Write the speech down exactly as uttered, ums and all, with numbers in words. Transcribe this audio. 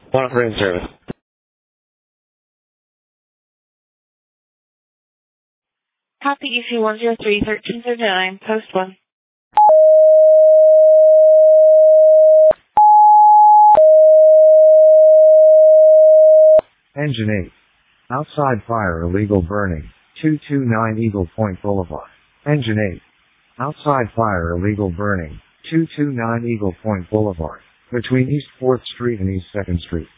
One for in-service. Copy E C one zero three, thirteen thirty-nine, post one. Engine eight. Outside fire illegal burning, two two nine Eagle Point Boulevard. Engine eight. Outside fire illegal burning, two two nine Eagle Point Boulevard, between East fourth Street and East second Street.